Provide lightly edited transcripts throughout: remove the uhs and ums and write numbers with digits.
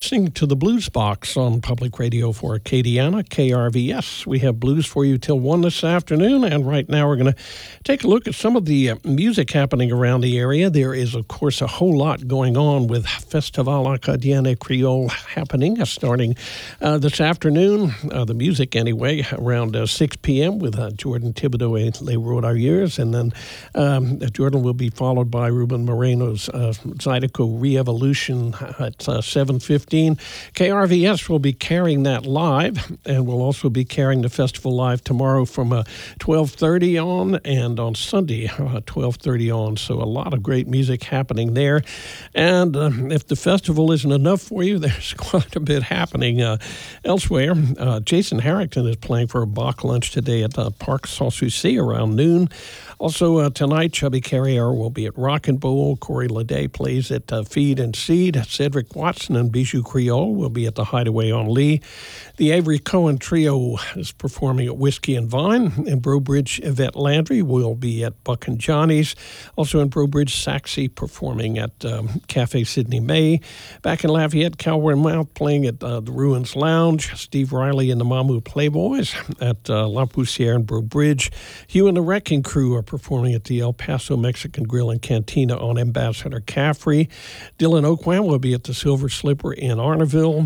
listening to the Blues Box on Public Radio for Acadiana, KRVS. We have blues for you till 1 this afternoon, and right now we're going to take a look at some of the music happening around the area. There is, of course, a whole lot going on with Festival Acadiana Creole happening, starting this afternoon, the music anyway, around 6 p.m. with Jordan Thibodeau et Les Rodailleurs, and then Jordan will be followed by Ruben Moreno's Zydeco Re-Evolution at 7:15. KRVS will be carrying that live, and we'll also be carrying the festival live tomorrow from 12:30 on, and on Sunday 12:30 on. So a lot of great music happening there. And if the festival isn't enough for you, there's quite a bit happening elsewhere. Jason Harrington is playing for a Bach lunch today at Parc Sans Souci around noon. Also tonight, Chubby Carrier will be at Rock and Bowl. Corey Leday plays at Feed and Seed. Cedric Watson and Bijou Creole will be at the Hideaway on Lee. The Avery Cohen Trio is performing at Whiskey and Vine. In Brobridge, Yvette Landry will be at Buck and Johnny's. Also in Brobridge, Saxy performing at Cafe Sydney May. Back in Lafayette, Calvary Mount playing at the Ruins Lounge. Steve Riley and the Mamu Playboys at La Poussière and Brobridge. Hugh and the Wrecking Crew are performing at the El Paso Mexican Grill and Cantina on Ambassador Caffrey. Dylan Oakwam will be at the Silver Slipper in Arnaville.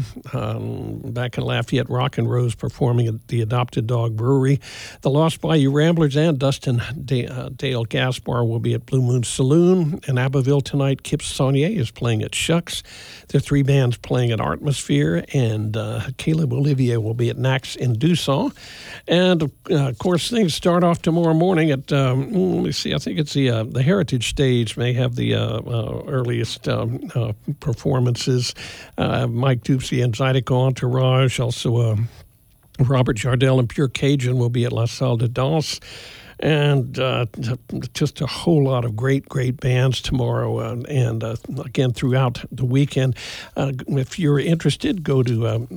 Back in Lafayette, Rock and Rose performing at the Adopted Dog Brewery. The Lost Bayou Ramblers and Dustin Dale Gaspar will be at Blue Moon Saloon. In Abbeville tonight, Kip Saunier is playing at Shucks. There are three bands playing at Atmosphere, and Caleb Olivier will be at Nax in Dussault. And, of course, things start off tomorrow morning at let me see. I think it's the Heritage Stage may have the earliest performances. Mike Dupsy and Zydeco Entourage. Also, Robert Jardel and Pure Cajun will be at La Salle de Danse. And just a whole lot of great bands tomorrow and again throughout the weekend. If you're interested, go to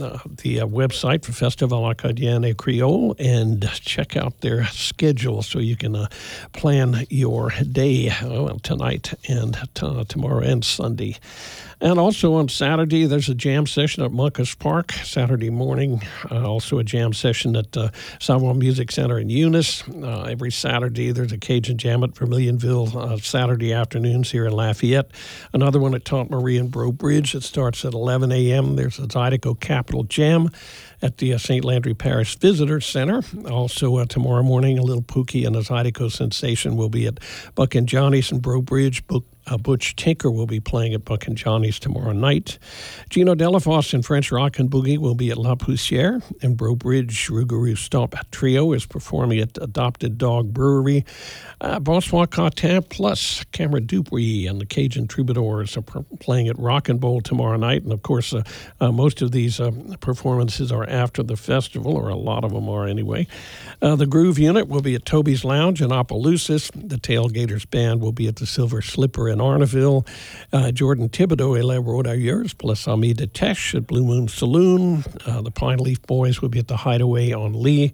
the website for Festival Acadiana Creole and check out their schedule so you can plan your day tonight and tomorrow and Sunday. And also on Saturday, there's a jam session at Muncus Park, Saturday morning. Also a jam session at Savoie Music Center in Eunice. Every Saturday, there's a Cajun Jam at Vermilionville, Saturday afternoons here in Lafayette. Another one at Tante Marie and Brobridge. It starts at 11 a.m. There's a Zydeco Capital Jam at the St. Landry Parish Visitor Center. Also tomorrow morning, a little Pookie and a Zydeco Sensation will be at Buck and Johnny's in Brobridge. Butch Tinker will be playing at Buck and Johnny's tomorrow night. Gino Delafosse and French Rock and Boogie will be at La Poussière. In Brobridge, Rougarou Stomp Trio is performing at Adopted Dog Brewery. Bonsoir Quentin plus Cameron Dupree and the Cajun Troubadours are playing at Rock and Bowl tomorrow night. And, of course, most of these performances are after the festival, or a lot of them are anyway. The Groove Unit will be at Toby's Lounge in Opelousas. The Tailgaters Band will be at the Silver Slipper in Arnaville. Jordan Thibodeau et Les Rodailleurs plus Ami de Teche at Blue Moon Saloon. The Pine Leaf Boys will be at the Hideaway on Lee.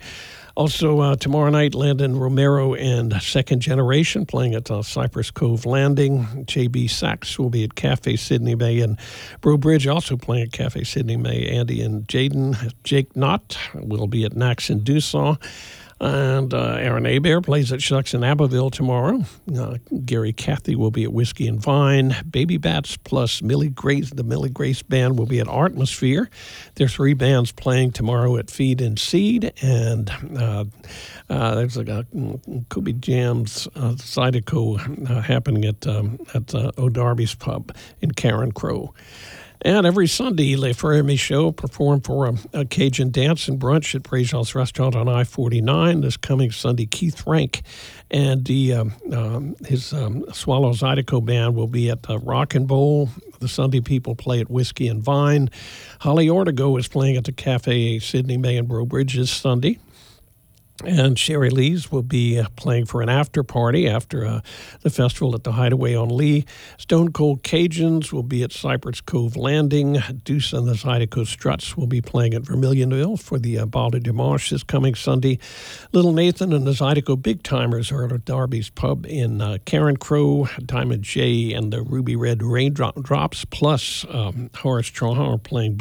Also, tomorrow night, Landon Romero and Second Generation playing at Cypress Cove Landing. J.B. Sachs will be at Cafe Sydney May, and Brobridge also playing at Cafe Sydney May. Andy and Jaden. Jake Knott will be at Nax in Dussault. And Aaron Hebert plays at Shucks in Abbeville tomorrow. Gary Cathy will be at Whiskey and Vine. Baby Bats plus Millie Grace, the Millie Grace Band will be at Atmosphere. There are three bands playing tomorrow at Feed and Seed. And there's a Kobe Jam's Zydeco happening at O'Darby's Pub in Karen Crow. And every Sunday, Les Frères Michaud perform for a Cajun dance and brunch at Préjean's Restaurant on I-49 this coming Sunday. Keith Rank and his Swallow Zydeco Band will be at Rock and Bowl. The Sunday people play at Whiskey and Vine. Holly Ortego is playing at the Cafe Sydney May and Brobridge this Sunday. And Sherry Lees will be playing for an after party after the festival at the Hideaway on Lee. Stone Cold Cajuns will be at Cypress Cove Landing. Deuce and the Zydeco Struts will be playing at Vermilionville for the Bal de Dimanche this coming Sunday. Little Nathan and the Zydeco Big Timers are at Darby's Pub in Karen Crow. Diamond J and the Ruby Red Raindrops plus Horace Trahan are playing